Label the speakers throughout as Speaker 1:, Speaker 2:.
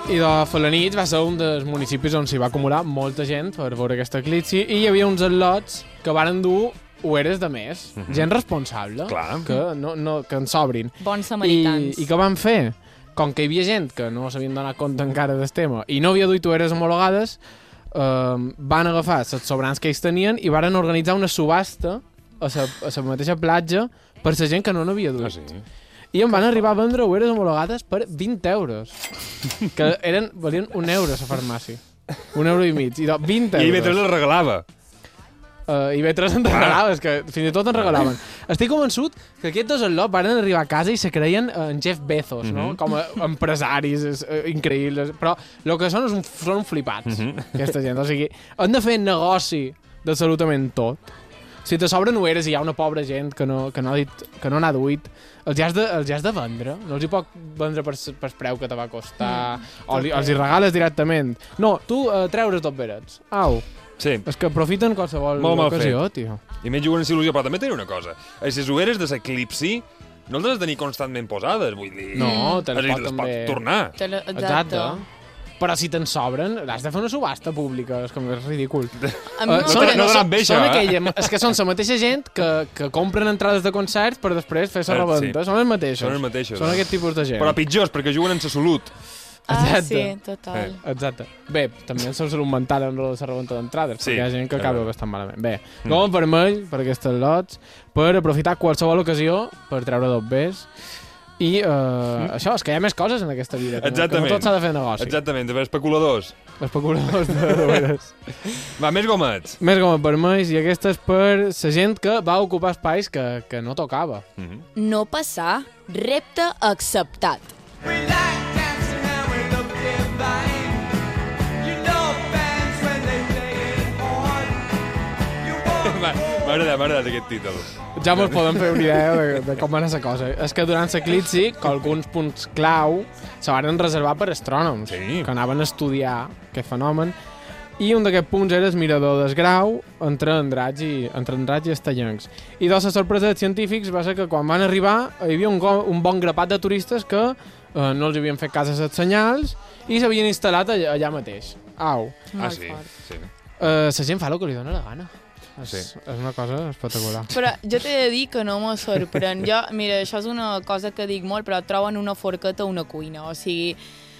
Speaker 1: I de Felanitx va ser un dels municipis on s'hi va acumular molta gent per veure aquesta eclipsi i hi havia uns al·lots que varen dur ueres de més, gent responsable, que en sobrin.
Speaker 2: Bons samaritans.
Speaker 1: I què van fer? Com que hi havia gent que no s'havien donat compte encara del tema i no havia duit ueres homologades, van agafar les sobrants que ells tenien i varen organitzar una subhasta a la mateixa platja per la gent que no n'havia duit. I em van arribar a vendre ueres homologades per 20 euros, que valien €1 a la farmàcia. €1,50. I 20 euros.
Speaker 3: I IB3 les regalava.
Speaker 1: IB3 en regalava, és que fins i tot en regalaven. Estic convençut que aquests dos al·lots van arribar a casa i se creien en Jeff Bezos, no? Com a empresaris increïbles, però el que són són flipats, aquesta gent. O sigui, han de fer negoci d'absolutament tot. Si te sobren ueres i hi ha una pobra gent que no n'ha duit, els has de vendre. No els hi pot vendre per preu que te va costar, o els hi regales directament. No, tu treure's tot verets. Au.
Speaker 3: Sí.
Speaker 1: És que aprofiten qualsevol ocasió, tio.
Speaker 3: I menys juguen en il·lusió, però també tenen una cosa. Les ueres de l'eclipsi no les has de tenir constantment posades, vull dir...
Speaker 1: No, te les
Speaker 3: pot tornar.
Speaker 1: Exacte. Però si te'n sobren, has de fer una subhasta pública, és com és ridícul.
Speaker 3: No donen bé, això,
Speaker 1: És que són la mateixa gent que compren entrades de concerts per després fer la reventa. Són els mateixos. Són aquest tipus de gent.
Speaker 3: Però pitjors, perquè juguen en la salut.
Speaker 2: Sí, total.
Speaker 1: Exacte. Bé, també en la salut mental en la reventa d'entrades, perquè hi ha gent que acaba bastant malament. Bé, gom vermell per aquests lots, per aprofitar qualsevol ocasió per treure dos bes. I això, és que hi ha més coses en aquesta vida.
Speaker 3: Exactament.
Speaker 1: Que no tot s'ha de fer negoci.
Speaker 3: Exactament, de especuladors.
Speaker 1: Especuladors d'ueres.
Speaker 3: Va, més gomets.
Speaker 1: Més gomets vermells, i aquesta és per la gent que va ocupar espais que no tocava.
Speaker 2: No passar, repte acceptat.
Speaker 3: M'ha agradat aquest títol.
Speaker 1: Ja mos podem fer una idea de com va anar la cosa. És que durant l'eclipsi, alguns punts clau se van reservar per astrònoms, que anaven a estudiar aquest fenomen, i un d'aquests punts era el mirador del Grau entre Andratx i Estellencs. I de la sorpresa dels científics va ser que quan van arribar hi havia un bon grapat de turistes que no els havien fet cas a les senyals i s'havien instal·lat allà mateix. Au.
Speaker 3: Sí.
Speaker 1: La gent fa el que li dóna la gana. És una cosa espectacular.
Speaker 2: Però jo t'he de dir que no me sorprèn. Mira, això és una cosa que dic molt, però troben una forqueta a una cuina. O sigui,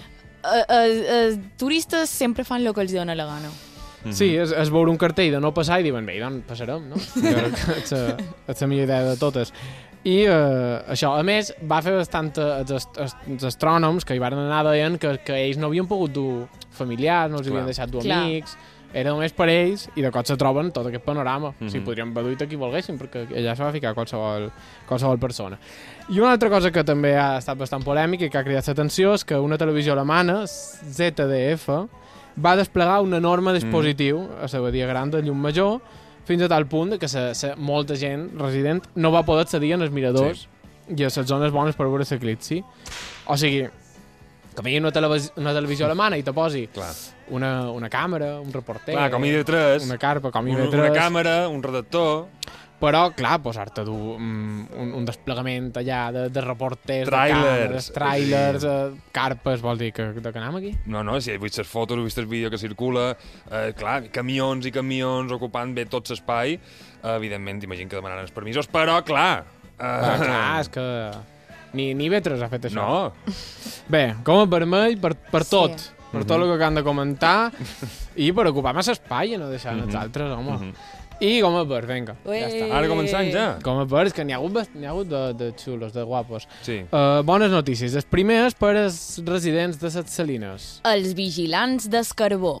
Speaker 2: els turistes sempre fan el que els dona la gana.
Speaker 1: Sí, és veure un cartell de no passar i diuen, bé, doncs passarem, no? És la millor idea de totes. I això, a més, va fer bastant els astrònoms que hi van anar deien que ells no havien pogut dur familiars, no els havien deixat dur amics, era només per ells i de cop se troben tot aquest panorama. O sigui, podríem haver duit a qui volguessin perquè allà se va ficar qualsevol persona. I una altra cosa que també ha estat bastant polèmica i que ha cridat l'atenció és que una televisió alemana, ZDF, va desplegar un enorme dispositiu a la badia gran de Llum-Major fins a tal punt que molta gent resident no va poder accedir als miradors i a les zones bones per veure l'eclipsi. O sigui, que vegi una televisió alemana i te posi una càmera, un reporter...
Speaker 3: Clar, com IB3.
Speaker 1: Una carpa, com IB3.
Speaker 3: Una càmera, un redactor...
Speaker 1: Però, clar, posar-te un desplegament allà de reporters, tràilers, carpes, vol dir que anem aquí?
Speaker 3: No, si he vist les fotos, he vist el vídeo que circula, clar, camions i camions ocupant bé tot l'espai, evidentment, t'imagino que demanaran els permisos, però, clar...
Speaker 1: Clar, és que... Ni IB3 ha fet això.
Speaker 3: No.
Speaker 1: Bé, com a vermell per tot. Per tot el que han de comentar i per ocupar massa espai i no deixar els altres, home. I com a verd, vinga, ja està.
Speaker 3: Ara començant ja.
Speaker 1: Com a verd, que n'hi ha hagut de xulos, de guapos.
Speaker 3: Sí.
Speaker 1: Bones notícies. Les primeres per als residents de Ses Salines.
Speaker 2: Els vigilants d'Escarbó.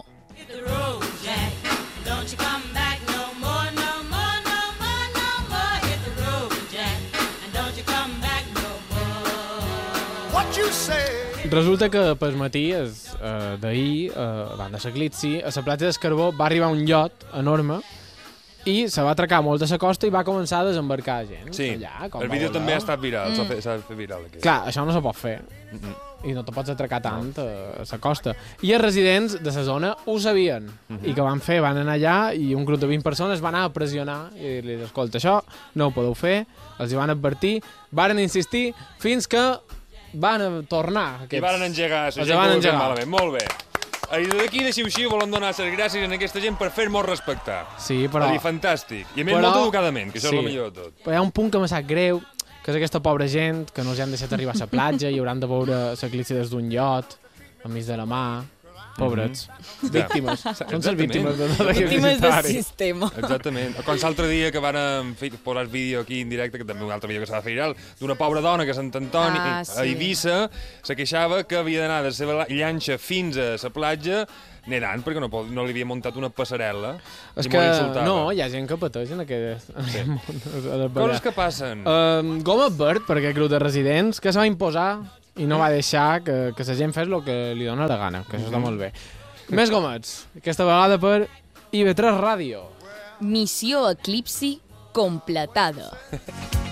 Speaker 2: Resulta que pel matí d'ahir, abans de l'eclipsi, a la platja d'Escarbó va arribar un iot enorme i se va atracar molt a la costa i va començar a desembarcar gent.
Speaker 3: Sí,
Speaker 1: allà,
Speaker 3: el vídeo també ha estat viral, s'ha fet viral.
Speaker 1: Clar, això no se pot fer. I no te pots atracar tant a la costa. I els residents de la zona ho sabien. I què van fer? Van anar allà i un grup de 20 persones van anar a pressionar i dir-li, escolta, això no ho podeu fer, els hi van advertir, varen insistir fins que van a tornar.
Speaker 3: I van engegar la gent que ho ha malament. Molt bé. I d'aquí de xiu-xiu volem donar les gràcies a aquesta gent per fer-nos respectar.
Speaker 1: Sí, però...
Speaker 3: Fantàstic. I a més, molt educadament, que això és el millor de tot.
Speaker 1: Però hi ha un punt que m'ha sap greu, que és aquesta pobra gent que no els han deixat arribar a la platja i hauran de veure l'eclipsi des d'un iot, enmig de la mà. Pobrets. Víctimes. Són les víctimes de tot aquest
Speaker 4: víctimes del sistema.
Speaker 3: Exactament. Com l'altre dia que van posar el vídeo aquí en directe, que també un altre vídeo que s'ha de fer viral, d'una pobra dona que a Sant Antoni, a Eivissa, se queixava que havia d'anar de la seva llanxa fins a la platja nedant, perquè no li havia muntat una passarel·la.
Speaker 1: És que no, hi ha gent que pateix en aquest món.
Speaker 3: Coses que passen.
Speaker 1: Goma verd per aquest grup de residents que se va imposar i no va deixar que la gent fes el que li dona la gana, que això està molt bé. Més gomets, aquesta vegada per IB3 Ràdio.
Speaker 4: Missió Eclipsi completada.